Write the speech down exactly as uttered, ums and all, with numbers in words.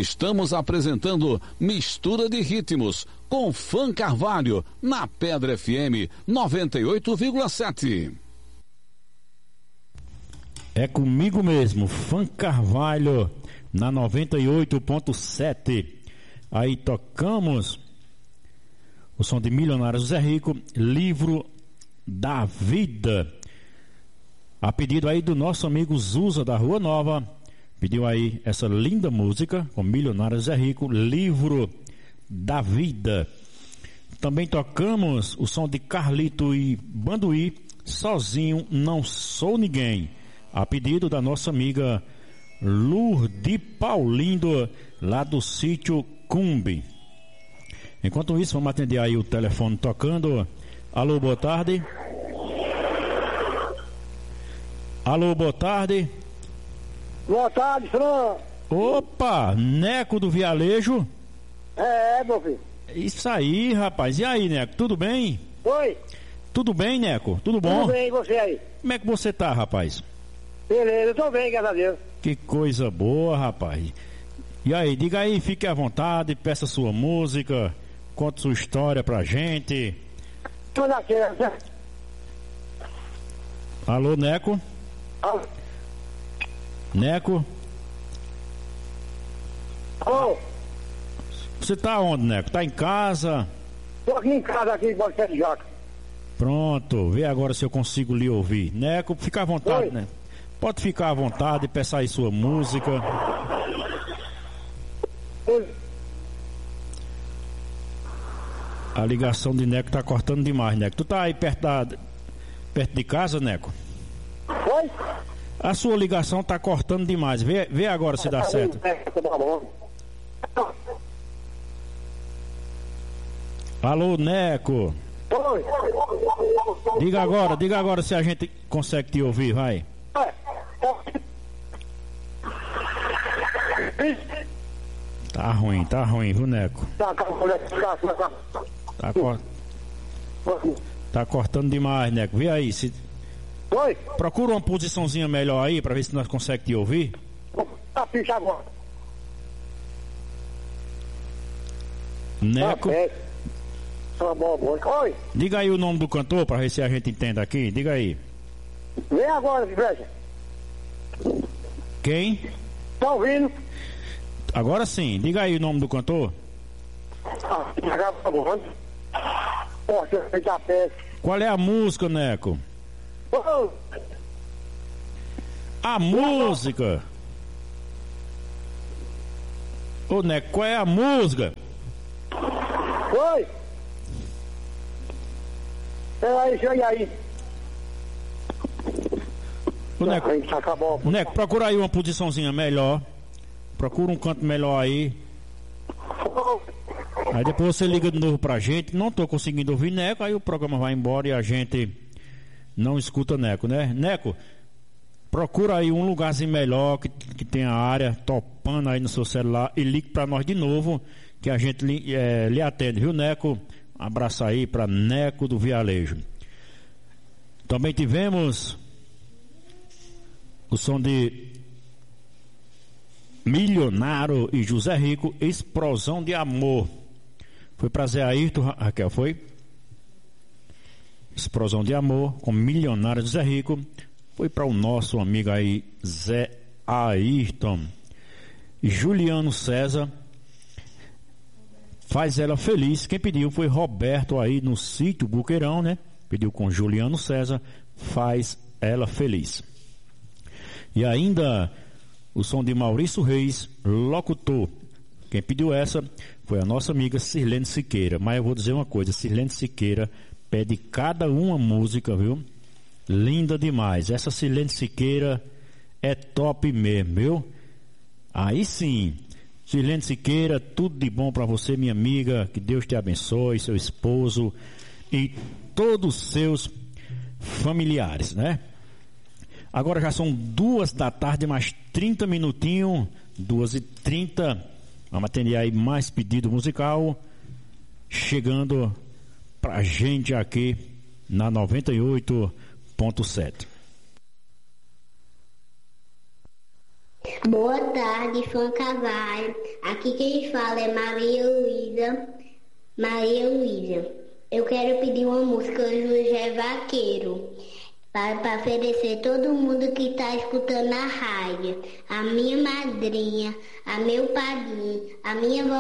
Estamos apresentando Mistura de Ritmos com Fã Carvalho na Pedra F M noventa e oito vírgula sete. É comigo mesmo, Fã Carvalho na noventa e oito ponto sete. Aí tocamos o som de Milionário Zé Rico, Livro da Vida. A pedido aí do nosso amigo Zusa da Rua Nova, pediu aí essa linda música com Milionário Zé Rico, Livro da Vida. Também tocamos o som de Carlito e Banduí, Sozinho Não Sou Ninguém, a pedido da nossa amiga Lourdes Paulindo, lá do sítio Cumbi. Enquanto isso, vamos atender aí o telefone tocando. Alô, boa tarde. Alô, boa tarde. Boa tarde, Fran. Opa, Neco do Vialejo. É, meu filho. Isso aí, rapaz. E aí, Neco, tudo bem? Oi. Tudo bem, Neco? Tudo bom? Tudo bem, e você aí? Como é que você tá, rapaz? Beleza, eu tô bem, graças a Deus. Que coisa boa, rapaz. E aí, diga aí, fique à vontade, peça sua música, conte sua história pra gente. Tô naquela. Alô, Neco? Alô? Neco? Alô? Você tá onde, Neco? Tá em casa? Tô aqui em casa, aqui em Boa de Jaca. Pronto, vê agora se eu consigo lhe ouvir. Neco, fica à vontade, Oi. né? Pode ficar à vontade, peça aí sua música. Oi. A ligação de Neco tá cortando demais, Neco. Tu tá aí perto da, perto de casa, Neco? Oi? A sua ligação tá cortando demais. Vê, vê agora se dá certo. Alô, Neco. Oi. Diga agora, diga agora se a gente consegue te ouvir, vai. Tá ruim, tá ruim, viu, Neco? Tá, cor... tá cortando demais, Neco. Vê aí, se... Oi? Procura uma posiçãozinha melhor aí pra ver se nós conseguimos te ouvir. Tá ficha agora. Neco. Tá bom, bom. Oi? Diga aí o nome do cantor pra ver se a gente entende aqui. Diga aí. Vem agora, Silvério. Quem? Tá ouvindo? Agora sim, diga aí o nome do cantor. Ah, tá bom. Ó, você fez a peça. Qual é a música, Neco? Ô, A música! Ô, Neco, qual é a música? oi? Peraí, chega aí. Ô, Neco, Acabou. Neco, procura aí uma posiçãozinha melhor. Procura um canto melhor aí. Aí depois você liga de novo pra gente. Não tô conseguindo ouvir Neco, aí o programa vai embora e a gente não escuta Neco, né? Neco, procura aí um lugarzinho melhor que, que tenha área topando aí no seu celular e ligue pra nós de novo que a gente lhe, é, lhe atende, viu, Neco? Um abraço aí pra Neco do Vialejo. Também tivemos o som de Milionário e José Rico, Explosão de Amor. Foi pra Zé Ayrton, Raquel, foi? Explosão de Amor com Milionário José Rico. Foi para o nosso amigo aí Zé Ayrton. Juliano César, Faz Ela Feliz. Quem pediu foi Roberto aí no sítio Buqueirão, né? Pediu com Juliano César, Faz Ela Feliz. E ainda o som de Maurício Reis, Locutor. Quem pediu essa foi a nossa amiga Sirlene Siqueira. Mas eu vou dizer uma coisa, Sirlene Siqueira pede cada uma música, viu? Linda demais. Essa Sirlene Siqueira é top mesmo, viu? Aí sim. Sirlene Siqueira, tudo de bom pra você, minha amiga. Que Deus te abençoe, seu esposo e todos os seus familiares, né? Agora já são duas da tarde, mais trinta minutinhos, duas e trinta. Vamos atender aí mais pedido musical, chegando pra gente aqui na noventa e oito ponto sete. Boa tarde, Fã Carvalho. Aqui quem fala é Maria Luísa. Maria Luísa. Eu quero pedir uma música do José Vaqueiro para oferecer todo mundo que está escutando a rádio. A minha madrinha, a meu padrinho, a minha